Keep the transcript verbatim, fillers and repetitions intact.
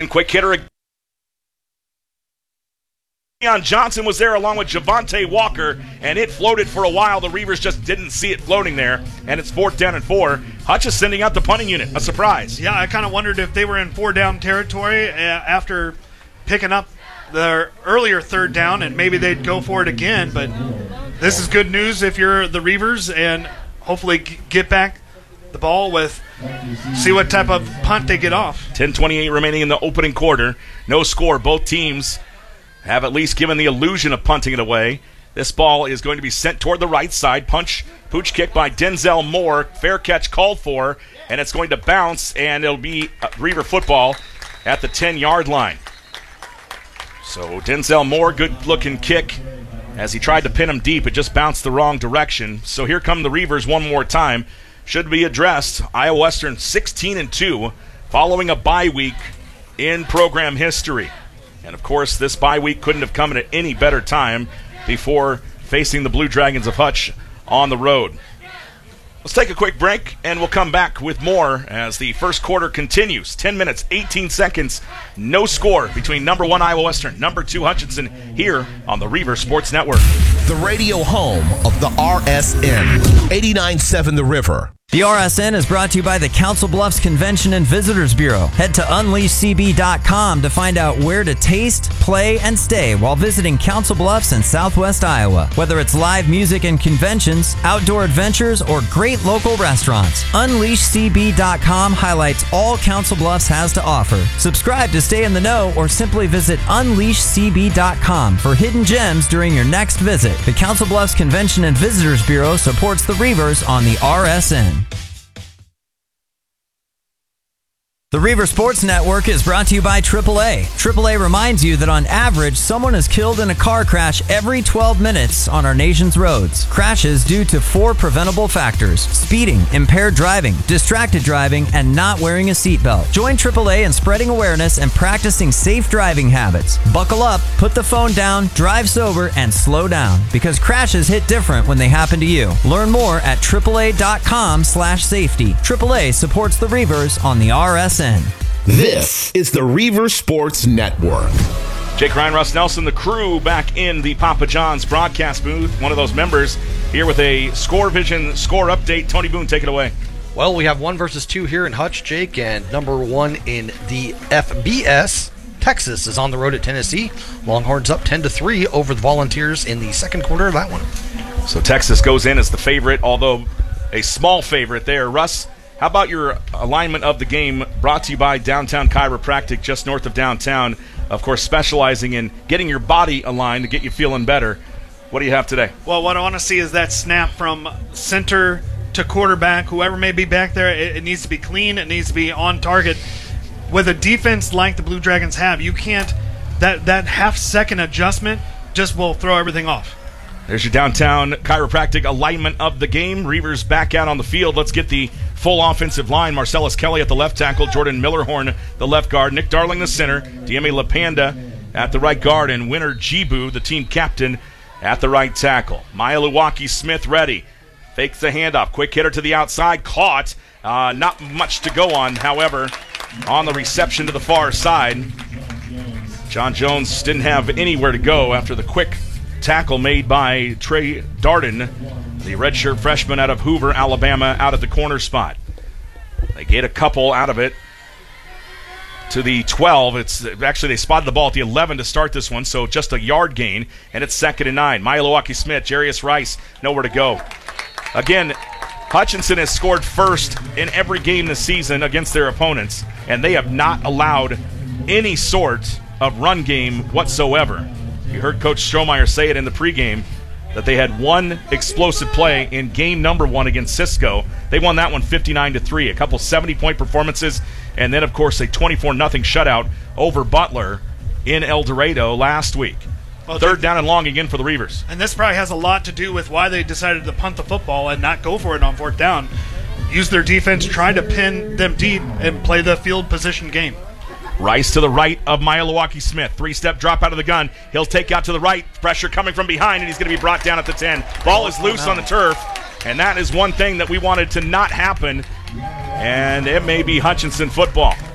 Quick hitter. Leon Johnson was there along with Javante Walker, and it floated for a while. The Reavers just didn't see it floating there, and it's fourth down and four. Hutch is sending out the punting unit. A surprise. Yeah, I kind of wondered if they were in four-down territory uh, after picking up their earlier third down, and maybe they'd go for it again. But this is good news if you're the Reavers, and hopefully g- get back the ball with see what type of punt they get off. ten twenty-eight remaining in the opening quarter. No score. Both teams have at least given the illusion of punting it away. This ball is going to be sent toward the right side. Punch, pooch kick by Denzel Moore. Fair catch called for, and it's going to bounce, and it'll be a Reaver football at the ten-yard line. So Denzel Moore, good-looking kick. As he tried to pin him deep, it just bounced the wrong direction. So here come the Reavers one more time. Should be addressed. Iowa Western sixteen and two, following a bye week in program history. And, of course, this bye week couldn't have come at any better time before facing the Blue Dragons of Hutch on the road. Let's take a quick break, and we'll come back with more as the first quarter continues. ten minutes, eighteen seconds, no score between number one Iowa Western, number two Hutchinson, here on the Reaver Sports Network. The radio home of the R S N, eighty-nine point seven The River. The R S N is brought to you by the Council Bluffs Convention and Visitors Bureau. Head to unleash c b dot com to find out where to taste, play, and stay while visiting Council Bluffs in southwest Iowa. Whether it's live music and conventions, outdoor adventures, or great local restaurants, unleash c b dot com highlights all Council Bluffs has to offer. Subscribe to stay in the know, or simply visit unleash c b dot com for hidden gems during your next visit. The Council Bluffs Convention and Visitors Bureau supports the Reavers on the R S N. The Reaver Sports Network is brought to you by triple A. triple A reminds you that on average, someone is killed in a car crash every twelve minutes on our nation's roads. Crashes due to four preventable factors: speeding, impaired driving, distracted driving, and not wearing a seatbelt. Join triple A in spreading awareness and practicing safe driving habits. Buckle up, put the phone down, drive sober, and slow down, because crashes hit different when they happen to you. Learn more at triple A dot com slash safety. triple A supports the Reavers on the R S N. This is the Reaver Sports Network. Jake Ryan, Russ Nelson, the crew back in the Papa John's broadcast booth. One of those members here with a Score Vision score update. Tony Boone, take it away. Well, we have one versus two here in Hutch, Jake, and number one in the F B S. Texas is on the road at Tennessee. Longhorns up ten to three over the Volunteers in the second quarter of that one. So Texas goes in as the favorite, although a small favorite there. Russ, how about your alignment of the game, brought to you by Downtown Chiropractic, just north of downtown, of course specializing in getting your body aligned to get you feeling better. What do you have today? Well, what I want to see is that snap from center to quarterback, whoever may be back there. It, it needs to be clean. It needs to be on target. With a defense like the Blue Dragons have, you can't, that, that half-second adjustment just will throw everything off. There's your Downtown Chiropractic alignment of the game. Reavers back out on the field. Let's get the full offensive line. Marcellus Kelly at the left tackle, Jordan Millerhorn the left guard, Nick Darling the center, D M A LaPanda at the right guard, and Winner Jibu, the team captain, at the right tackle. Maya Luwaki Smith ready. Fakes the handoff. Quick hitter to the outside. Caught. Uh, not much to go on, however, on the reception to the far side. John Jones didn't have anywhere to go after the quick tackle made by Trey Darden, the redshirt freshman out of Hoover, Alabama, out at the corner spot. They get a couple out of it to the twelve. It's actually, they spotted the ball at the eleven to start this one, so just a yard gain, and it's second and nine. Milwaukee Smith, Jarius Rice, nowhere to go. Again, Hutchinson has scored first in every game this season against their opponents, and they have not allowed any sort of run game whatsoever. You heard Coach Strohmeyer say it in the pregame that they had one explosive play in game number one against Cisco. They won that one fifty-nine to three. A couple seventy-point performances, and then, of course, a twenty-four nothing shutout over Butler in El Dorado last week. Well, Third down and long again for the Reavers. And this probably has a lot to do with why they decided to punt the football and not go for it on fourth down. Use their defense, try to pin them deep, and play the field position game. Rice to the right of Milwaukee Smith. Three-step drop out of the gun. He'll take out to the right. Pressure coming from behind, and he's going to be brought down at the ten. Ball is loose on the turf, and that is one thing that we wanted to not happen, and it may be Hutchinson football.